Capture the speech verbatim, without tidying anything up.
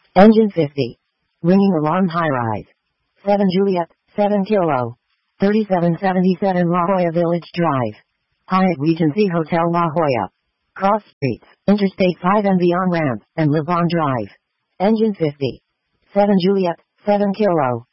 Engine fifty. Ringing alarm high-rise. seven Juliet, seven Kilo. thirty-seven seventy-seven La Jolla Village Drive. Hyatt Regency Hotel La Jolla. Cross Streets, Interstate five and beyond ramp, and Live On Drive. Engine fifty. seven Juliet, seven Kilo.